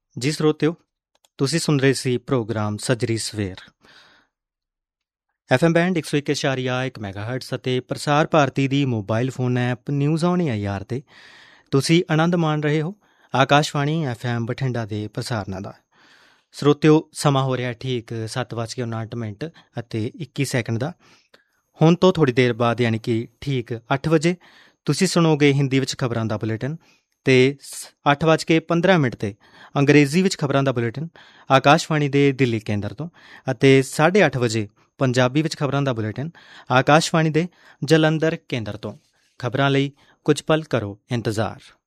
ਜੀ ਸਰੋਤਿਓ, ਤੁਸੀਂ ਸੁਣ ਰਹੇ ਸੀ ਪ੍ਰੋਗਰਾਮ ਸੱਜਰੀ ਸਵੇਰ FM ਬੈਂਡ 101.1 ਮੈਗਾਹਰਟਸ ਅਤੇ ਪ੍ਰਸਾਰ ਭਾਰਤੀ ਦੀ mobile phone app news on AIR 'ਤੇ ਤੁਸੀਂ ਆਨੰਦ ਮਾਣ ਰਹੇ ਹੋ ਆਕਾਸ਼ਵਾਣੀ FM ਬਠਿੰਡਾ ਦੇ ਪ੍ਰਸਾਰਨਾਂ ਦਾ। ਸਰੋਤਿਓ, ਸਮਾਂ ਹੋ ਰਿਹਾ ਠੀਕ 7:59 ਅਤੇ 21 ਸੈਕਿੰਡ ਦਾ। ਹੁਣ ਤੋਂ ਥੋੜ੍ਹੀ ਦੇਰ ਬਾਅਦ ਯਾਨੀ ਕਿ ਠੀਕ 8 ਵਜੇ ਤੁਸੀਂ ਸੁਣੋਗੇ ਹਿੰਦੀ ਵਿੱਚ ਖਬਰਾਂ ਦਾ ਬੁਲੇਟਿਨ ਅਤੇ 8:15 'ਤੇ ਅੰਗਰੇਜ਼ੀ ਵਿੱਚ ਖਬਰਾਂ ਦਾ ਬੁਲੇਟਿਨ ਆਕਾਸ਼ਵਾਣੀ ਦੇ ਦਿੱਲੀ ਕੇਂਦਰ ਤੋਂ ਅਤੇ 8:30 ਵਜੇ ਪੰਜਾਬੀ ਵਿੱਚ ਖਬਰਾਂ ਦਾ ਬੁਲੇਟਿਨ ਆਕਾਸ਼ਵਾਣੀ ਦੇ ਜਲੰਧਰ ਕੇਂਦਰ ਤੋਂ। ਖਬਰਾਂ ਲਈ ਕੁਝ ਪਲ ਕਰੋ ਇੰਤਜ਼ਾਰ।